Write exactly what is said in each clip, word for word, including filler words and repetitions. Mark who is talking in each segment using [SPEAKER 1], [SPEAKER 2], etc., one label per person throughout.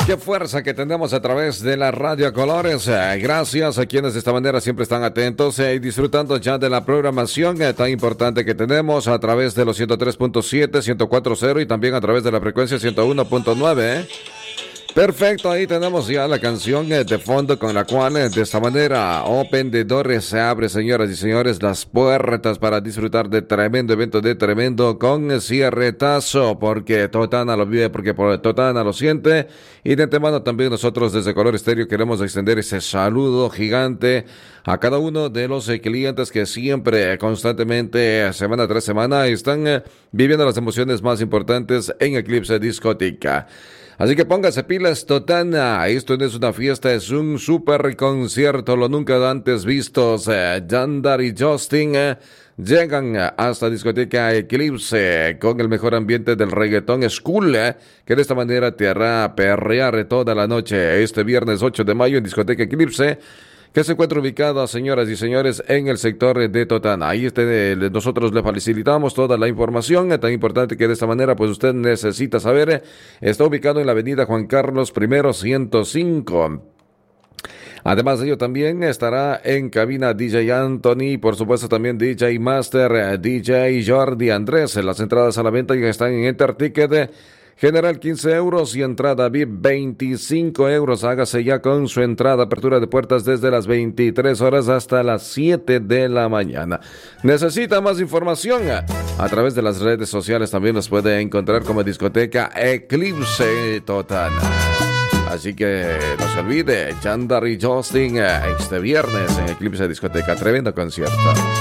[SPEAKER 1] Qué fuerza que tenemos a través de la radio a colores. Eh, gracias a quienes de esta manera siempre están atentos eh, y disfrutando ya de la programación eh, tan importante que tenemos a través de los ciento tres punto siete, ciento cuatro punto cero y también a través de la frecuencia ciento uno punto nueve. Eh. Perfecto, ahí tenemos ya la canción eh, de fondo con la cual eh, de esta manera Open the Doors se abre, señoras y señores, las puertas para disfrutar de tremendo evento, de tremendo con cierretazo, porque Totana lo vive, porque por Totana lo siente. Y de antemano también nosotros desde Color Estéreo queremos extender ese saludo gigante a cada uno de los eh, clientes que siempre, eh, constantemente, eh, semana tras semana, están eh, viviendo las emociones más importantes en Eclipse Discoteca. Así que póngase pilas, Totana. Esto no es una fiesta, es un super concierto, lo nunca antes vistos. Eh, Yandar y Justin eh, llegan hasta Discoteca Eclipse con el mejor ambiente del reggaetón school, eh, que de esta manera te hará perrear toda la noche. Este viernes ocho de mayo en Discoteca Eclipse, que se encuentra ubicada, señoras y señores, en el sector de Totana. Ahí este, nosotros le facilitamos toda la información, tan importante que de esta manera pues usted necesita saber. Está ubicado en la avenida Juan Carlos I, ciento cinco. Además de ello también estará en cabina D J Anthony, por supuesto también D J Master, D J Jordi Andrés. Las entradas a la venta ya están en Enter Ticket. General quince euros y entrada V I P veinticinco euros. Hágase ya con su entrada. Apertura de puertas desde las veintitrés horas hasta las siete de la mañana. ¿Necesita más información? A través de las redes sociales también nos puede encontrar como Discoteca Eclipse Totana. Así que no se olvide, Yandar y Justin este viernes en Eclipse Discoteca. Tremendo concierto.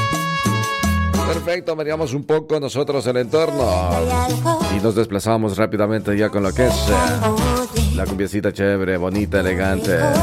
[SPEAKER 1] Perfecto, miramos un poco nosotros el entorno y nos desplazamos rápidamente ya con lo que es eh, la cumbiecita chévere, bonita, elegante.